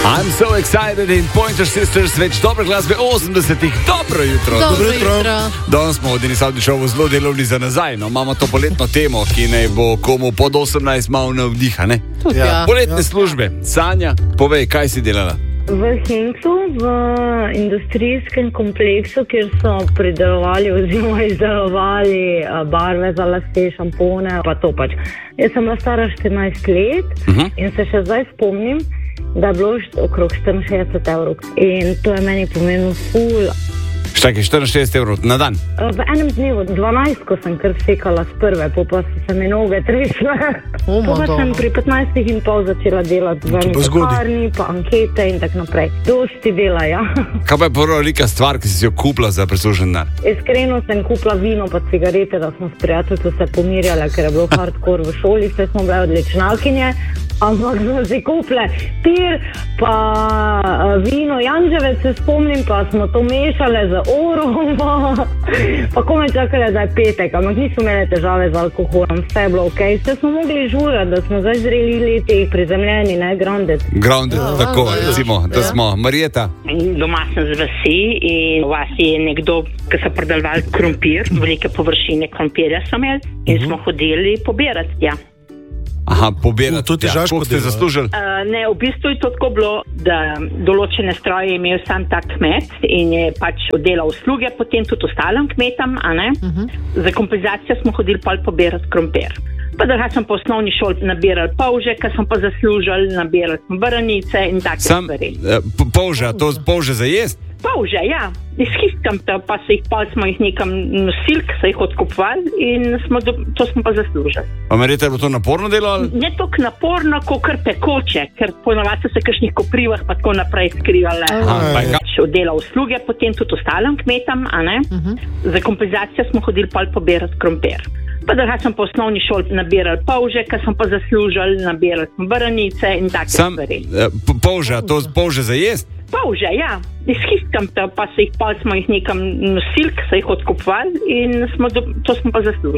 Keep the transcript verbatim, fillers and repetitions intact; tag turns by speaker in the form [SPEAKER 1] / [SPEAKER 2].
[SPEAKER 1] I'm so excited in Pointer Sisters, več dobre glasbe osemdesetih. Dobro jutro.
[SPEAKER 2] Dobro jutro.
[SPEAKER 1] Danes smo v Dini Savdi šovu zelo delovni za nazaj. No, imamo to poletno temo, ki naj bo komu pod osemnajst malo navdiha, ne?
[SPEAKER 2] Tudi ja.
[SPEAKER 1] Poletne službe. Sanja, povej, kaj si delala?
[SPEAKER 3] V Hinklu, v industrijskem kompleksu, kjer so pridelovali oziroma izdelovali barve za lase, šampone, pa to pač. Jaz sem bila stara štirinajst let uh-huh. in se še zdaj spomnim, da je bilo okrog štiriinšestdeset evrov. In to je meni pomenilo ful.
[SPEAKER 1] Štakaj, štiriinšestdeset evrov na dan?
[SPEAKER 3] V enem dnevu, dvanajst, ko sem kar sekala s prve, pa pa so se mi noge tresle.
[SPEAKER 2] Oh,
[SPEAKER 3] pa sem pri petnajstih in pol začela delati v eni pekarni, pa ankete in tako naprej. Dosti dela, ja.
[SPEAKER 1] Kaj pa je prva velika stvar, ki si jo kupila za preslužen denar?
[SPEAKER 3] Iskreno sem kupila vino pa cigarete, da smo s prijateljstvom se pomirjali, ker je bilo hardcore v šoli, vse smo bile odličnjakinje. Ampak smo si kupile pir, pa vino Janževec, se spomnim, pa smo to mešale z orom, pa, pa kome čakali, da je petek, ampak nismo imeli težave z alkoholom, vse je bilo ok. Vse smo mogli žurati, da smo zdaj zreli leti prizemljeni, ne, grounded.
[SPEAKER 1] Grounded, ja, tako, ja, recimo, da ja. smo. Marijeta?
[SPEAKER 4] Doma sem z vasi in v vasi je nekdo, ki so predelovali krompir, velike površine krompirja so imeli in uh-huh. smo hodili pobirati, ja.
[SPEAKER 1] Aha, pobirati.
[SPEAKER 5] To ti
[SPEAKER 1] ja,
[SPEAKER 5] žaško
[SPEAKER 1] ste zaslužili?
[SPEAKER 4] Uh, ne, v bistvu je to tako bilo, da določene stroje je imel sam tak kmet in je pač oddelal usluge potem tudi ostalim kmetam, a ne? Uh-huh. Za kompenzacijo smo hodili pol pobirati krompir. Pa da sem po osnovni šoli nabirali polže, ker smo pa zaslužili, nabirali smo baranice in take
[SPEAKER 1] sam,
[SPEAKER 4] stvari.
[SPEAKER 1] Uh, polža, to polže za jest?
[SPEAKER 4] Polže, ja. Izhiskam to, pa se jih pol smo jih nekam nosili, ki so jih odkupovali in smo do, to smo pa zaslužili.
[SPEAKER 1] Pa merite, je bilo to naporno delo? Ali?
[SPEAKER 4] Ne toliko naporno, kot kar pekoče, ker ponovadi so se kakšnih koprivah pa tako naprej skrivale. Pač oddelal usluge, potem tudi ostalim kmetam, a ne? Uh-huh. Za kompenzacijo smo hodili pol pobirati krompir. Pa da sem po osnovni šoli nabirali polže, ker smo pa zaslužili, nabirali smo baranice in take
[SPEAKER 1] sam,
[SPEAKER 4] stvari.
[SPEAKER 1] Uh, polža, to polže za jest?
[SPEAKER 4] Polže, ja. Izhiskam to, pa se jih pol smo jih nekam nosili, ki so jih odkupovali in smo do, to smo pa zaslužili.